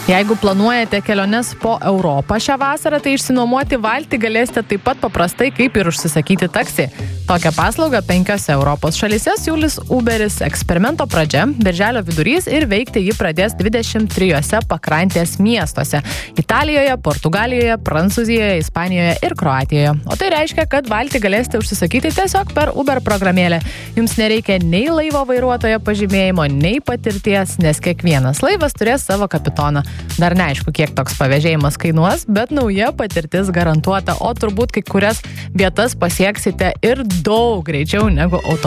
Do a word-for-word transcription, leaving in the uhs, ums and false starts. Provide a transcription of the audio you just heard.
Jeigu planuojate keliones po Europą šią vasarą, tai išsinuomoti valtį galėsite taip pat paprastai, kaip ir užsisakyti taksi. Tokią paslaugą penkiose Europos šalyse siūlys Uberis. Eksperimento pradžia – birželio vidurys ir veikti jį pradės dvidešimt trijose pakrantės miestuose – Italijoje, Portugalijoje, Prancūzijoje, Ispanijoje ir Kroatijoje. O tai reiškia, kad valtį galėsite užsisakyti tiesiog per Uber programėlę. Jums nereikia nei laivo vairuotojo pažymėjimo, nei patirties, nes kiekvienas laivas turės savo kapitoną. Dar neaišku, kiek toks pavėžėjimas kainuos, bet nauja patirtis garantuota, o turbūt kai kurias vietas pasieksite ir daug greičiau negu auto.